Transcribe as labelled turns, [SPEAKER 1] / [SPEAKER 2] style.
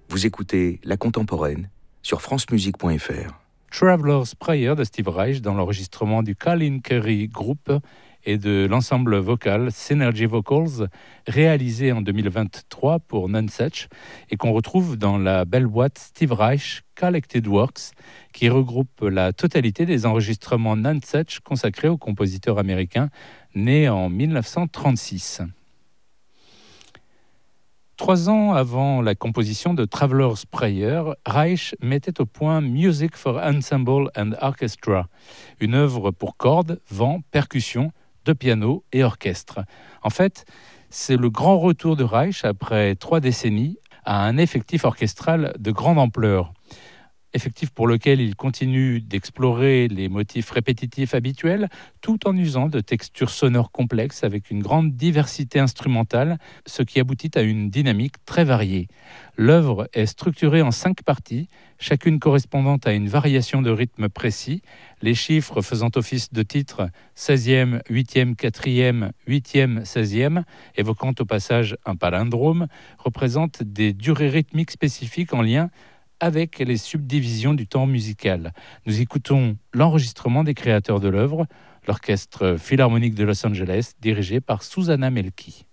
[SPEAKER 1] Vous écoutez La Contemporaine sur francemusique.fr.
[SPEAKER 2] Traveler's Prayer de Steve Reich dans l'enregistrement du Colin Currie Group et de l'ensemble vocal Synergy Vocals, réalisé en 2023 pour Nonesuch et qu'on retrouve dans la belle boîte Steve Reich Collected Works, qui regroupe la totalité des enregistrements Nonesuch consacrés au compositeur américain né en 1936. 3 ans avant la composition de Traveler's Prayer, Reich mettait au point Music for Ensemble and Orchestra, une œuvre pour cordes, vent, percussions, de piano et orchestre. En fait, c'est le grand retour de Reich après 3 décennies à un effectif orchestral de grande ampleur. Effectif pour lequel il continue d'explorer les motifs répétitifs habituels tout en usant de textures sonores complexes avec une grande diversité instrumentale, ce qui aboutit à une dynamique très variée. L'œuvre est structurée en 5 parties, chacune correspondant à une variation de rythme précis, les chiffres faisant office de titres 16e, 8e, 4e, 8e, 16e, évoquant au passage un palindrome, représentent des durées rythmiques spécifiques en lien avec les subdivisions du temps musical. Nous écoutons l'enregistrement des créateurs de l'œuvre, l'Orchestre Philharmonique de Los Angeles, dirigé par Susannah Melki.